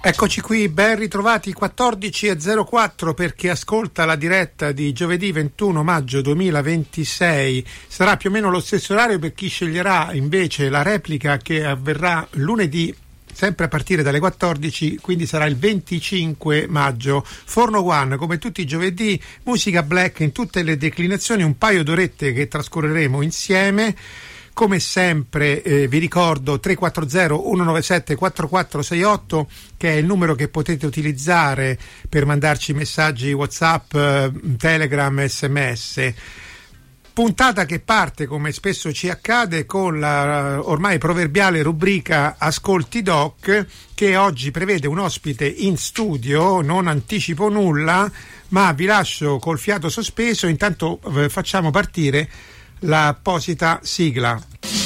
Eccoci qui, ben ritrovati 14:04 per chi ascolta la diretta di giovedì 21 maggio 2026. Sarà più o meno lo stesso orario per chi sceglierà invece la replica, che avverrà lunedì sempre a partire dalle 14, quindi sarà il 25 maggio. Forno One, come tutti i giovedì, musica black in tutte le declinazioni, un paio d'orette che trascorreremo insieme. Come sempre vi ricordo 340 197 4468, che è il numero che potete utilizzare per mandarci messaggi WhatsApp, Telegram, SMS. Puntata che parte, come spesso ci accade, con la ormai proverbiale rubrica Ascolti Doc, che oggi prevede un ospite in studio. Non anticipo nulla, ma vi lascio col fiato sospeso. Intanto facciamo partire l'apposita sigla.